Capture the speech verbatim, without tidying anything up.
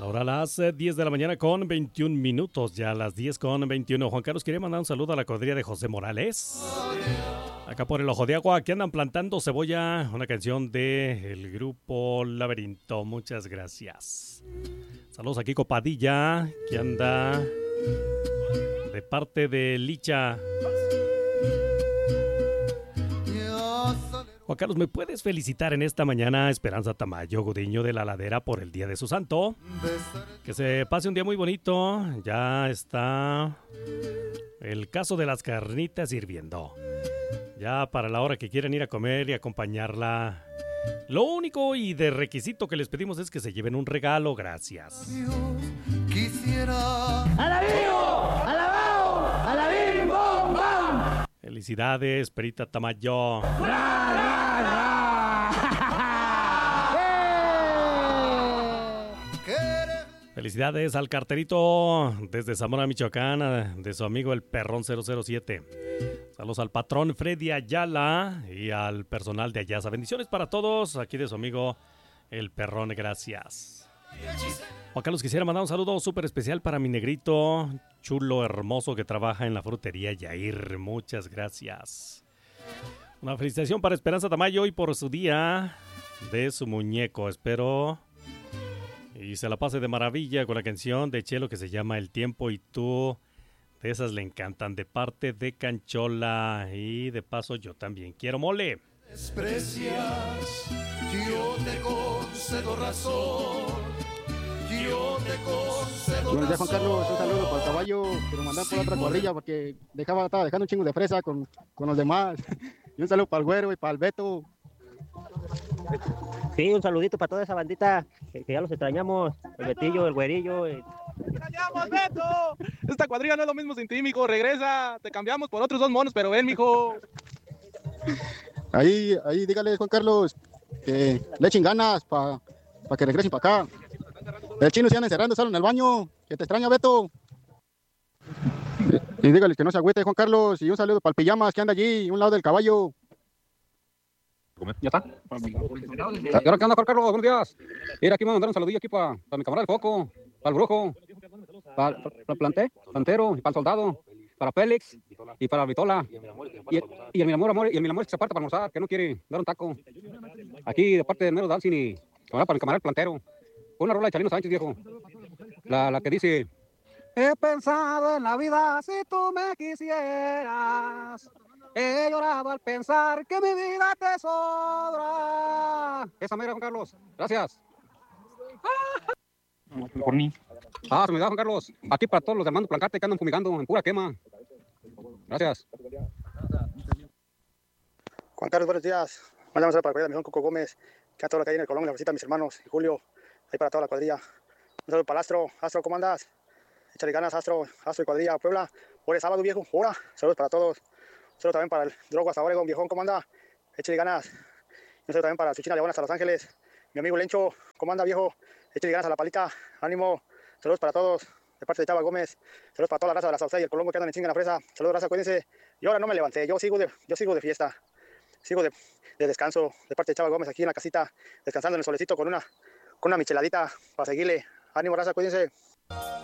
Ahora a las eh, diez de la mañana con veintiún minutos, ya a las diez con veintiuno. Juan Carlos, quería mandar un saludo a la cuadrilla de José Morales. Acá por el Ojo de Agua, que andan plantando cebolla, una canción del grupo Laberinto. Muchas gracias. Saludos a Kiko Padilla, que anda de parte de Licha. Juan Carlos, ¿me puedes felicitar en esta mañana Esperanza Tamayo Gudiño de la Ladera por el Día de su Santo? Que se pase un día muy bonito. Ya está el caso de las carnitas hirviendo. Ya para la hora que quieran ir a comer y acompañarla. Lo único y de requisito que les pedimos es que se lleven un regalo. Gracias. Quisiera. ¡Alabío! ¡Alabao! ¡Alabim! ¡Bom! ¡Bam! Felicidades, Perita Tamayo. ¡Ra, ra, ra! Felicidades al carterito desde Zamora, Michoacán, de su amigo el Perrón cero cero siete. Saludos al patrón Freddy Ayala y al personal de Ayasa. Bendiciones para todos, aquí de su amigo el Perrón, gracias. Juan Carlos, quisiera mandar un saludo súper especial para mi negrito chulo, hermoso, que trabaja en la frutería Yair. Muchas gracias. Una felicitación para Esperanza Tamayo y por su día de su muñeco. Espero y se la pase de maravilla con la canción de Chelo que se llama El Tiempo y Tú. De esas le encantan, de parte de Canchola. Y de paso yo también quiero mole. Desprecias, yo te concedo razón. Yo te concedo Buenos días, Juan Carlos. Un saludo para el caballo que lo mandan por otra cuadrilla porque dejaba, estaba dejando un chingo de fresa con, con los demás. Y un saludo para el güero y para el Beto. Sí, un saludito para toda esa bandita que, que ya los extrañamos. El Betillo, el güerillo. El... ¡Extrañamos, Beto! Esta cuadrilla no es lo mismo sin ti, mijo. Regresa. Te cambiamos por otros dos monos, pero ven, mijo. Ahí, ahí, dígale, Juan Carlos, que le echen ganas para pa que regresen para acá. El chino se anda encerrando solo en el baño. Que te extraña, Beto. Y, y dígale que no se agüite, Juan Carlos. Y un saludo para el Pijamas que anda allí, un lado del caballo. ¿Ya está? ¿Y ahora qué onda, Juan Carlos? Buenos días. Mira, aquí me mandaron un saludillo aquí para, para mi camarada del Foco, para el Brujo, para, para el planté, plantero, y para el Soldado, para Félix y para Vitola. Y el, y el Miramor, amor, y el Miramor que se aparta para almorzar, que no quiere dar un taco. Aquí, de parte de Nero Dalcin y camarada para mi camarada el plantero. Una rola de Chalino Sánchez, viejo. La, la que dice: he pensado en la vida si tú me quisieras. He llorado al pensar que mi vida te sobra. Esa mera, Juan Carlos. Gracias. Ah, se me da, Juan Carlos. Aquí para todos los de Armando Plancarte que andan fumigando en pura quema. Gracias. Juan Carlos, buenos días. Mándame un saludo para la cuadrilla de mi Juan Coco Gómez, que a todo lo que hay en el Colón, la visita a mis hermanos y Julio, ahí para toda la cuadrilla. Un saludo para el Astro. Astro, ¿cómo andas? Échale ganas, Astro, Astro y cuadrilla Puebla. Hoy es sábado, viejo. Hora. Saludos para todos. Un saludo también para el Drogas a Oregon, viejón, ¿cómo anda? Échale ganas. Un saludo también para Suchina León hasta Los Ángeles. Mi amigo Lencho, ¿cómo anda, viejo? Échale ganas a la palita. Ánimo. Saludos para todos. De parte de Chava Gómez. Saludos para toda la raza de la Sauceda y el Colombo que andan en chinga en la fresa. Saludos, raza, cuídense. Y ahora no me levanté. Yo sigo de, yo sigo de fiesta. Sigo de, de descanso. De parte de Chava Gómez aquí en la casita. Descansando en el solecito con una, con una micheladita para seguirle. Ánimo, raza, cuídense.